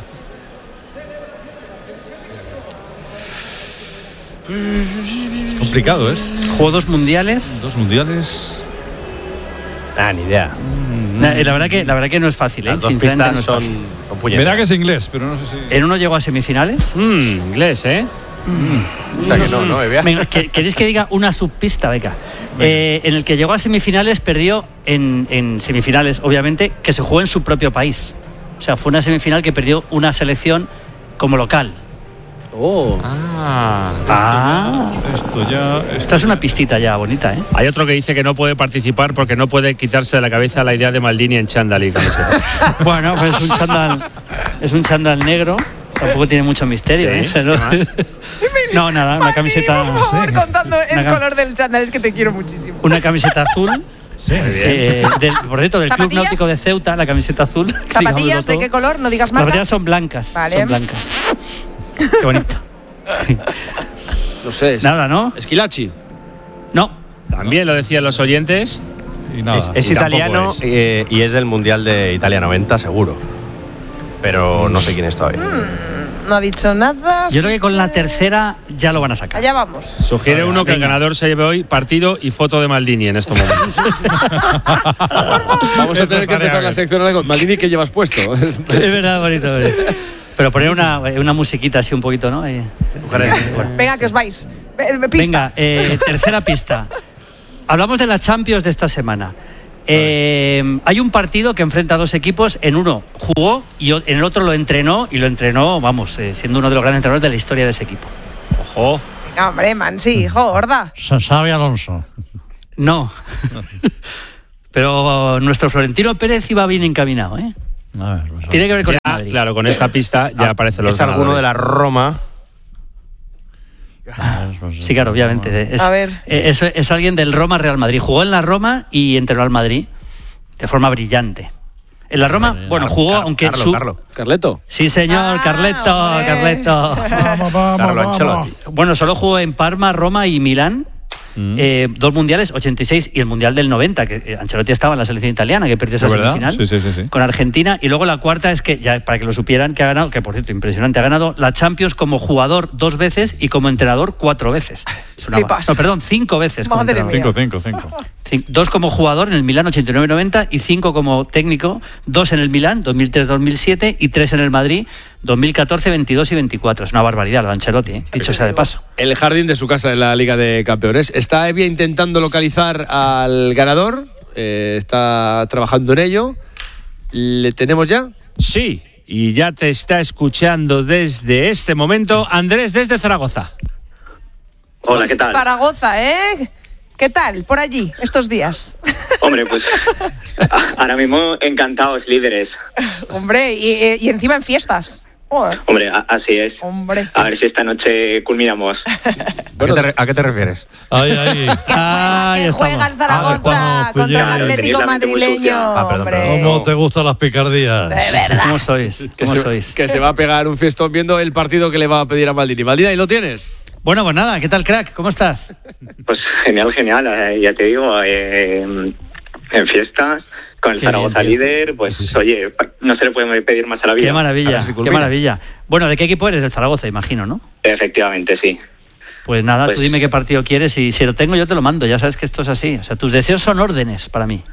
Complicado, ¿es? Jugó 2 mundiales. 2 mundiales. Ni idea. La verdad que no es fácil, Las dos pistas son verá que es inglés, pero no sé si. En uno llegó a semifinales. Inglés, ¿eh? O sea que no, Venga, ¿queréis que diga una subpista? Venga. En el que llegó a semifinales, perdió en semifinales, obviamente, que se jugó en su propio país. O sea, fue una semifinal que perdió una selección como local. Esta es una pistita ya bonita, ¿eh? Hay otro que dice que no puede participar porque no puede quitarse de la cabeza la idea de Maldini en chándal y camiseta. Bueno, pues es un chándal negro. Tampoco tiene mucho misterio, sí, ¿eh? No, nada, una camiseta. Por favor, contando el color del chándal, es que te quiero muchísimo. Una camiseta azul. Sí, por cierto, del Club Náutico de Ceuta, la camiseta azul. ¿Zapatillas de qué color? No digas marca. Las zapatillas son blancas. Vale. Son blancas. Qué bonito. No sé. Nada, ¿no? Esquilachi. No. También lo decían los oyentes. Y nada, es italiano y es del Mundial de Italia 90, seguro. Pero no sé quién es todavía. No ha dicho nada. Yo creo que con la tercera ya lo van a sacar. Allá vamos. Sugiere uno que el ganador se lleve hoy partido y foto de Maldini en estos momentos. Vamos a tener que empezar la sección ahora con Maldini, ¿qué llevas puesto? Es verdad, bonito. Pero poner una musiquita así un poquito, ¿no? Venga, que os vais. Venga, tercera pista. Hablamos de la Champions de esta semana. Hay un partido que enfrenta a dos equipos. En uno jugó y en el otro lo entrenó. Y lo entrenó, vamos, siendo uno de los grandes entrenadores de la historia de ese equipo. Ojo. Venga, hombre, Mansi, gorda. Xavi Alonso. No. Pero nuestro Florentino Pérez iba bien encaminado, ¿eh? A ver, pues tiene que ver con ya, el Madrid. Claro, con esta pista ya aparecen los ganadores. Es alguno de la Roma. Sí, claro, obviamente. A ver. Es alguien del Roma Real Madrid. Jugó en la Roma y entrenó al Madrid de forma brillante. En la Roma, bueno, jugó, aunque Carleto. Sí, señor, Carleto. Carlo Ancelotti. Bueno, solo jugó en Parma, Roma y Milán. 2 mundiales, 86 y el mundial del 90, que Ancelotti estaba en la selección italiana, que perdió esa semifinal con Argentina. Y luego la cuarta es que, ya para que lo supieran, que ha ganado, que por cierto, impresionante, ha ganado la Champions como jugador 2 veces y como entrenador 4 veces. Es una 5 veces. Madre mía. 5. 2 como jugador en el Milán 89-90 y 5 como técnico, 2 en el Milán 2003-2007 y 3 en el Madrid 2014, 22 y 24. Es una barbaridad lo de Ancelotti, dicho sea de paso. El jardín de su casa en la Liga de Campeones. Está Evia intentando localizar al ganador. Está trabajando en ello. ¿Le tenemos ya? Sí, y ya te está escuchando desde este momento Andrés desde Zaragoza. Hola, ¿qué tal? Zaragoza, ¿eh? ¿Qué tal por allí estos días? Hombre, pues ahora mismo encantados, líderes. Hombre, y encima en fiestas. Hombre, así es. Hombre. A ver si esta noche culminamos. ¿A qué te refieres? Que juega el Zaragoza contra el Atlético madrileño. ¿Cómo te gustan las picardías? De verdad. ¿Cómo sois? Que se va a pegar un fiestón viendo el partido que le va a pedir a Maldini. Maldini, ¿ahí lo tienes? Bueno, pues nada, ¿qué tal, crack? ¿Cómo estás? Pues genial. Ya te digo, en fiesta, con el Zaragoza líder, pues oye, no se le puede pedir más a la vida. Qué maravilla. Bueno, ¿de qué equipo eres? Del Zaragoza, imagino, ¿no? Efectivamente, sí. Pues nada, tú dime qué partido quieres y si lo tengo yo te lo mando. Ya sabes que esto es así. O sea, tus deseos son órdenes para mí.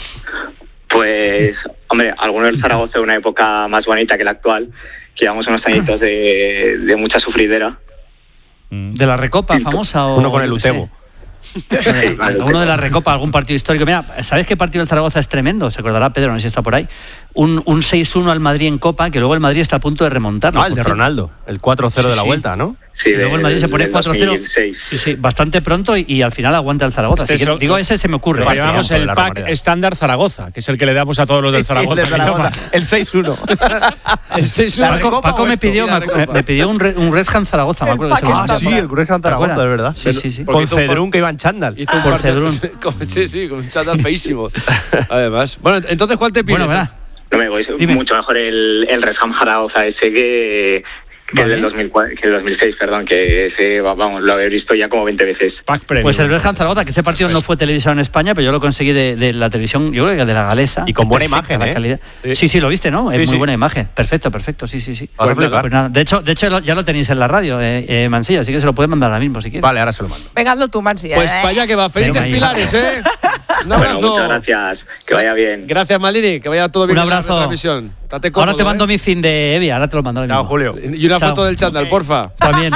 Pues, hombre, alguno del Zaragoza de una época más bonita que la actual, que llevamos unos añitos de mucha sufridera. ¿De la Recopa famosa? Uno con el Utebo. Uno de la Recopa, algún partido histórico. Mira, ¿sabes qué partido del Zaragoza es tremendo? Se acordará Pedro, no sé si está por ahí. Un 6-1 al Madrid en Copa, que luego el Madrid está a punto de remontar. El de Ronaldo, el 4-0 de la vuelta, ¿no? Sí, luego el Madrid se pone 4-0. Sí, bastante pronto y al final aguanta el Zaragoza. Así que, digo, ese se me ocurre. Llevamos el pack estándar Zaragoza, que es el que le damos a todos los del Zaragoza. El 6-1 el 6-1. Paco me pidió un Rescan Zaragoza, me acuerdo. Sí, el Rescan Zaragoza, de verdad. Sí. Con Cedrún que iba en chándal. Con Cedrún. Sí, con un chándal feísimo. Además. Bueno, entonces, ¿cuál te pides? No me voy, mucho mejor el Rescan Zaragoza ese que es del 2006, perdón, que ese, vamos, lo habéis visto ya como 20 veces. Pues el Rescan Zaragoza, que ese partido no fue televisado en España, pero yo lo conseguí de la televisión, yo creo que de la galesa. Y con buena imagen, calidad. Sí, lo viste, ¿no? Es muy buena imagen. Perfecto, sí. Pues nada. De hecho, ya lo tenéis en la radio, Mansilla, así que se lo puedes mandar ahora mismo, si quieres. Vale, ahora se lo mando. Venga, hazlo tú, Mansilla. Pues para allá que va. Felices Pilares, ¿eh? Un abrazo. Bueno, muchas gracias. Que vaya bien. Gracias, Maldini. Que vaya todo bien. Un abrazo. En la transmisión. Ahora te mando mi fin de Evia, ahora te lo mando. Chao, Julio. Y una foto del chándal, porfa. También.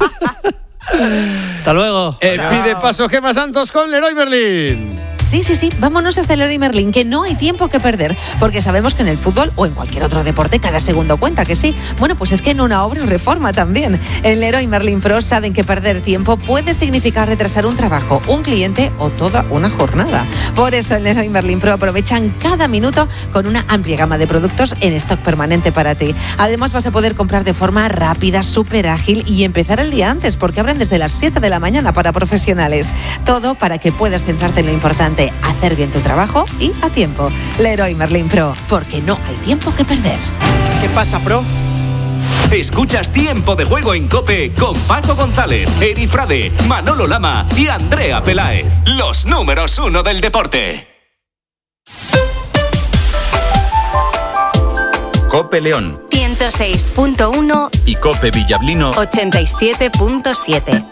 Hasta luego. Pide paso Gemma Santos con Leroy Merlin. Sí, vámonos hasta Leroy Merlin, que no hay tiempo que perder, porque sabemos que en el fútbol o en cualquier otro deporte cada segundo cuenta, que sí. Bueno, pues es que en una obra o reforma también. En Leroy Merlin Pro saben que perder tiempo puede significar retrasar un trabajo, un cliente o toda una jornada. Por eso en Leroy Merlin Pro aprovechan cada minuto con una amplia gama de productos en stock permanente para ti. Además vas a poder comprar de forma rápida, súper ágil y empezar el día antes, porque abren desde las 7 de la mañana para profesionales. Todo para que puedas centrarte en lo importante, hacer bien tu trabajo y a tiempo. Leroy Merlin Pro, porque no hay tiempo que perder. ¿Qué pasa, Pro? Escuchas Tiempo de Juego en COPE con Paco González, Eri Frade, Manolo Lama y Andrea Peláez. Los números 1 del deporte. COPE León 106.1 y COPE Villablino 87.7.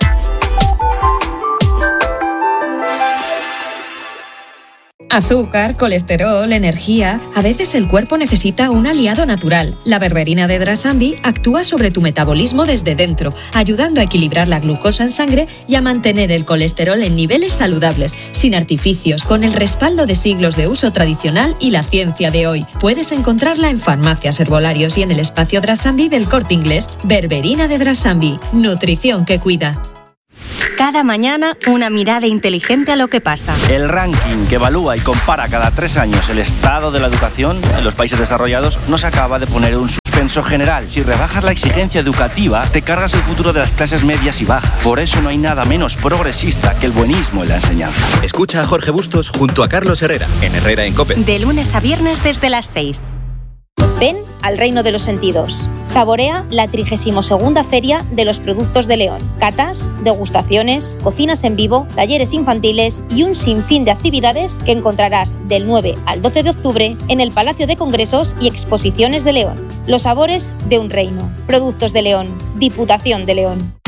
Azúcar, colesterol, energía. A veces el cuerpo necesita un aliado natural. La berberina de Drasambi actúa sobre tu metabolismo desde dentro, ayudando a equilibrar la glucosa en sangre y a mantener el colesterol en niveles saludables, sin artificios, con el respaldo de siglos de uso tradicional y la ciencia de hoy. Puedes encontrarla en farmacias, herbolarios y en el espacio Drasambi del Corte Inglés. Berberina de Drasambi, nutrición que cuida. Cada mañana, una mirada inteligente a lo que pasa. El ranking que evalúa y compara cada 3 años el estado de la educación en los países desarrollados nos acaba de poner un suspenso general. Si rebajas la exigencia educativa, te cargas el futuro de las clases medias y bajas. Por eso no hay nada menos progresista que el buenismo en la enseñanza. Escucha a Jorge Bustos junto a Carlos Herrera, en Herrera en COPE. De lunes a viernes desde las 6. Ven al reino de los sentidos. Saborea la 32ª Feria de los Productos de León. Catas, degustaciones, cocinas en vivo, talleres infantiles y un sinfín de actividades que encontrarás del 9 al 12 de octubre en el Palacio de Congresos y Exposiciones de León. Los sabores de un reino. Productos de León. Diputación de León.